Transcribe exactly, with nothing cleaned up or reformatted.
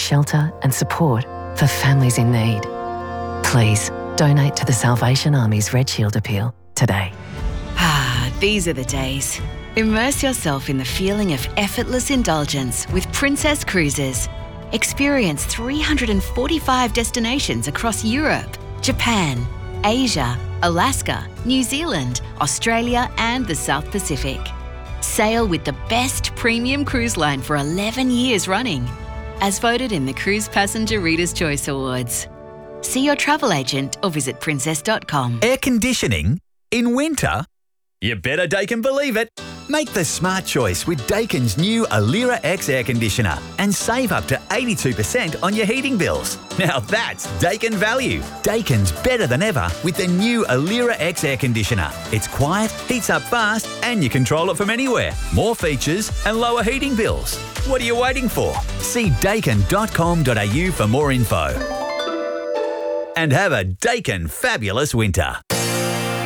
shelter and support for families in need. Please donate to the Salvation Army's Red Shield appeal today. Ah, these are the days. Immerse yourself in the feeling of effortless indulgence with Princess Cruises. Experience three hundred forty-five destinations across Europe, Japan, Asia, Alaska, New Zealand, Australia and the South Pacific. Sail with the best premium cruise line for eleven years running, as voted in the Cruise Passenger Reader's Choice Awards. See your travel agent or visit princess dot com. Air conditioning in winter? You better Daikin believe it. Make the smart choice with Daikin's new Alira X air conditioner and save up to eighty-two percent on your heating bills. Now that's Daikin value. Daikin's better than ever with the new Alira X air conditioner. It's quiet, heats up fast, and you control it from anywhere. More features and lower heating bills. What are you waiting for? See daikin dot com dot a u for more info. And have a Daikin fabulous winter.